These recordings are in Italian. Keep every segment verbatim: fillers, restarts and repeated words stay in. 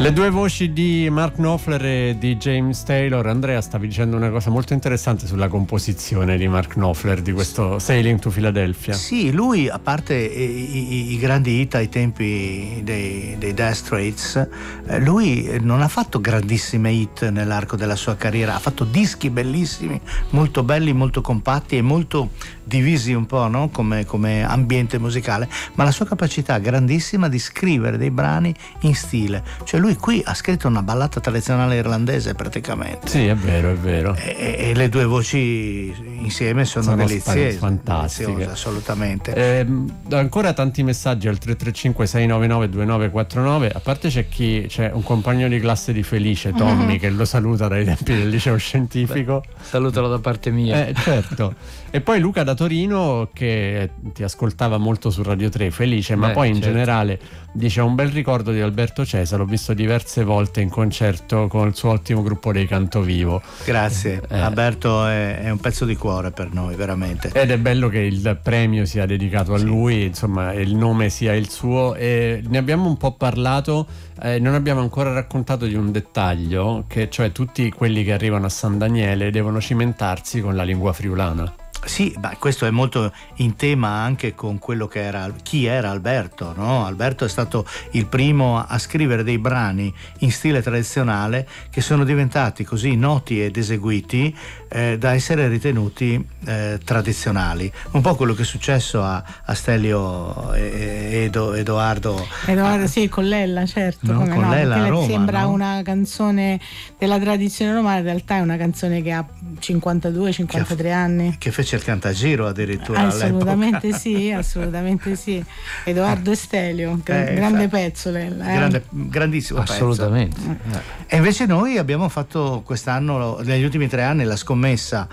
Le due voci di Mark Knopfler e di James Taylor. Andrea, stavi dicendo una cosa molto interessante sulla composizione di Mark Knopfler di questo Sailing to Philadelphia. Sì, lui, a parte i, i, i grandi hit ai tempi dei, dei Dire Straits, eh, lui non ha fatto grandissime hit nell'arco della sua carriera, ha fatto dischi bellissimi, molto belli, molto compatti e molto divisi un po', no? come, come ambiente musicale, ma la sua capacità grandissima di scrivere dei brani in stile, cioè lui qui ha scritto una ballata tradizionale irlandese praticamente. Sì, è vero, è vero. E, e le due voci insieme sono, sono deliziose, fantastiche, deliziose, assolutamente. Eh, ancora tanti messaggi al tre tre cinque sei nove nove due nove quattro nove. A parte c'è chi c'è un compagno di classe di Felice, Tommy, mm-hmm. che lo saluta dai tempi del liceo scientifico. Beh, salutalo da parte mia. Eh, certo. E poi Luca da Torino, che ti ascoltava molto su Radio tre, Felice, ma Beh, poi in certo. generale dice: un bel ricordo di Alberto Cesa, l'ho visto diverse volte in concerto con il suo ottimo gruppo dei Cantovivo. Grazie, eh. Alberto è, è un pezzo di cuore per noi, veramente. Ed è bello che il premio sia dedicato a sì. lui, insomma, il nome sia il suo. E ne abbiamo un po' parlato, eh, non abbiamo ancora raccontato di un dettaglio, che cioè tutti quelli che arrivano a San Daniele devono cimentarsi con la lingua friulana. Sì, beh, questo è molto in tema anche con quello che era chi era Alberto, no? Alberto è stato il primo a scrivere dei brani in stile tradizionale che sono diventati così noti ed eseguiti eh, da essere ritenuti eh, tradizionali. Un po' quello che è successo a, a Stelio e Edo, Edoardo. Edoardo, sì, con Lella, certo. No, come con no, Lella a Roma, sembra no? una canzone della tradizione romana, in realtà è una canzone che ha cinquantadue cinquantatré che ha, anni. Che fece il cantagiro addirittura assolutamente all'epoca. sì, assolutamente sì. Edoardo Stelio, gra- eh, grande pezzo Lella, eh? grande, grandissimo assolutamente pezzo. E invece noi abbiamo fatto quest'anno, negli ultimi tre anni, la scommessa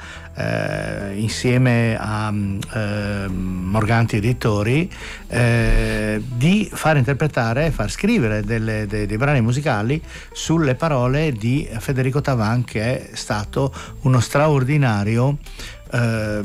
eh, insieme a eh, Morganti Editori eh, di far interpretare, far scrivere delle, dei, dei brani musicali sulle parole di Federico Tavan, che è stato uno straordinario Eh,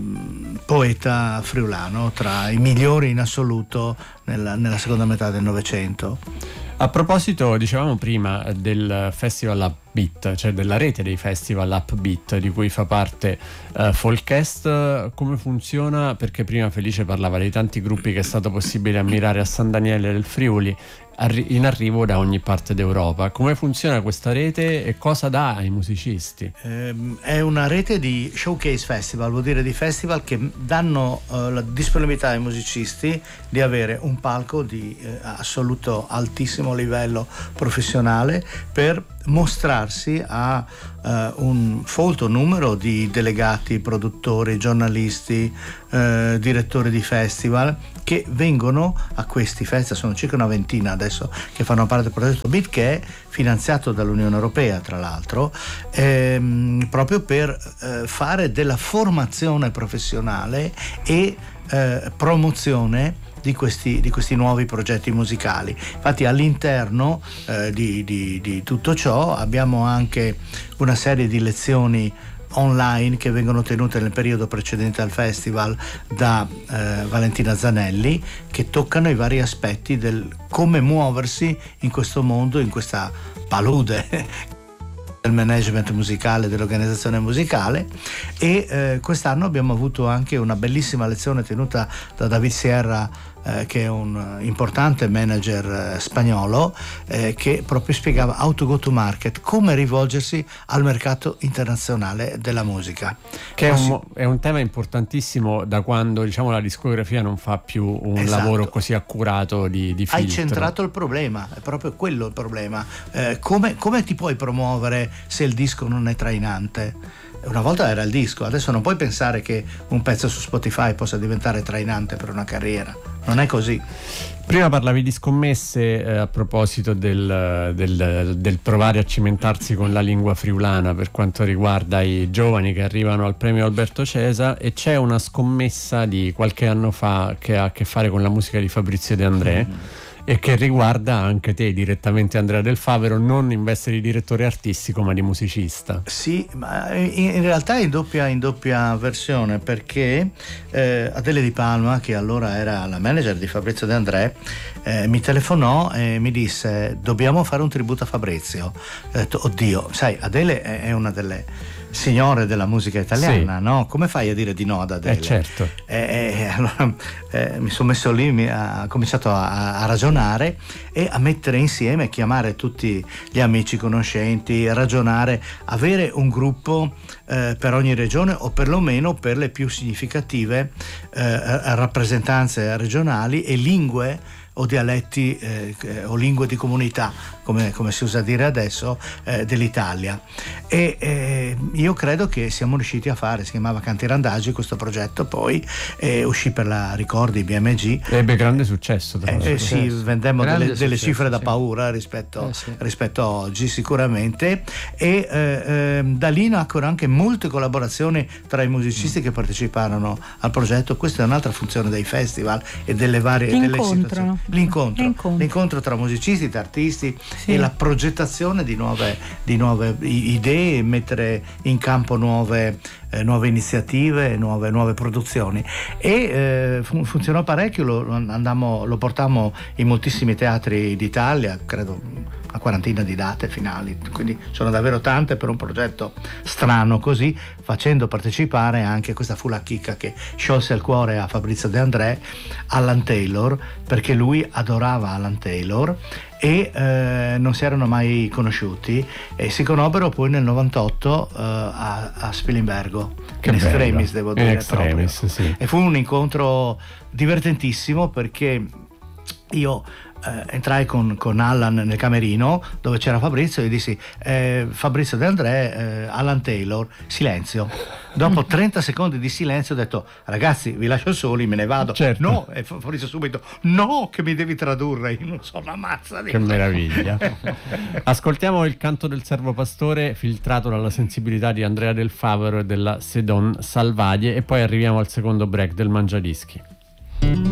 poeta friulano, tra i migliori in assoluto nella, nella seconda metà del Novecento. A proposito, dicevamo prima del festival Upbeat, cioè della rete dei festival Upbeat di cui fa parte uh, Folkest, come funziona? Perché prima Felice parlava dei tanti gruppi che è stato possibile ammirare a San Daniele del Friuli, in arrivo da ogni parte d'Europa. Come funziona questa rete e cosa dà ai musicisti? Eh, è una rete di showcase festival, vuol dire di festival che danno eh, la disponibilità ai musicisti di avere un palco di eh, assoluto altissimo livello professionale per mostrarsi a uh, un folto numero di delegati, produttori, giornalisti, uh, direttori di festival che vengono a questi festival. Sono circa una ventina adesso che fanno parte del progetto Beat, che è finanziato dall'Unione Europea tra l'altro, ehm, proprio per eh, fare della formazione professionale e eh, promozione di questi, di questi nuovi progetti musicali. Infatti all'interno eh, di, di, di tutto ciò abbiamo anche una serie di lezioni online che vengono tenute nel periodo precedente al festival da eh, Valentina Zanelli, che toccano i vari aspetti del come muoversi in questo mondo, in questa palude del management musicale, dell'organizzazione musicale. E eh, quest'anno abbiamo avuto anche una bellissima lezione tenuta da David Sierra, eh, che è un importante manager eh, spagnolo, eh, che proprio spiegava how to go to market, come rivolgersi al mercato internazionale della musica, che è un, è un tema importantissimo da quando, diciamo, la discografia non fa più un esatto. lavoro così accurato di, di filtro. Hai centrato il problema, è proprio quello il problema. Eh, come, come ti puoi promuovere se il disco non è trainante? Una volta era il disco, adesso non puoi pensare che un pezzo su Spotify possa diventare trainante per una carriera, non è così. Prima parlavi di scommesse, eh, a proposito del, del, del provare a cimentarsi con la lingua friulana per quanto riguarda i giovani che arrivano al premio Alberto Cesa, e c'è una scommessa di qualche anno fa che ha a che fare con la musica di Fabrizio De André. Mm. e che riguarda anche te direttamente, Andrea Del Favero, non in veste di direttore artistico ma di musicista. Sì, ma in realtà in doppia, in doppia versione, perché eh, Adele Di Palma, che allora era la manager di Fabrizio De André, eh, mi telefonò e mi disse: dobbiamo fare un tributo a Fabrizio. Ho detto: oddio, sai, Adele è una delle signore della musica italiana, sì. No? Come fai a dire di no ad Adele? Eh certo. Eh, eh, allora eh, mi sono messo lì, mi ha cominciato a, a ragionare e a mettere insieme, chiamare tutti gli amici, conoscenti, ragionare, avere un gruppo eh, per ogni regione, o perlomeno per le più significative eh, rappresentanze regionali e lingue o dialetti eh, o lingue di comunità, come, come si usa dire adesso, eh, dell'Italia. E eh, io credo che siamo riusciti a fare, si chiamava Canti Randagi questo progetto, poi eh, uscì per la, ricordi, B M G. Ebbe grande successo. Eh, eh, sì, vendemmo delle, delle successo, cifre da sì. paura rispetto, eh, sì. rispetto a oggi sicuramente, e eh, eh, da lì nacquero anche molte collaborazioni tra i musicisti mm. che parteciparono al progetto. Questa è un'altra funzione dei festival e delle varie delle situazioni. L'incontro, l'incontro, l'incontro tra musicisti, tra artisti, sì. E la progettazione di nuove, di nuove idee, mettere in campo nuove, eh, nuove iniziative, nuove, nuove produzioni. E eh, fun- funzionò parecchio, lo, andammo, lo portammo in moltissimi teatri d'Italia, credo una quarantina di date finali, quindi sono davvero tante per un progetto strano così, facendo partecipare anche, questa fu la chicca che sciolse il cuore a Fabrizio De André, Alan Taylor, perché lui adorava Alan Taylor e eh, non si erano mai conosciuti, e si conobbero poi nel novantotto eh, a, a Spilimbergo, che in extremis devo dire, in extremis, sì. E fu un incontro divertentissimo, perché io eh, entrai con, con Alan nel camerino dove c'era Fabrizio e dissi eh, Fabrizio De André, eh, Alan Taylor, silenzio. Dopo trenta secondi di silenzio ho detto: ragazzi, vi lascio soli, me ne vado. Certo. No, e Fabrizio subito: no, che mi devi tradurre, io non so una mazza di che meraviglia. Ascoltiamo il canto del Servo Pastore, filtrato dalla sensibilità di Andrea Del Favero e della Sedon Salvadie, e poi arriviamo al secondo break del Mangiadischi.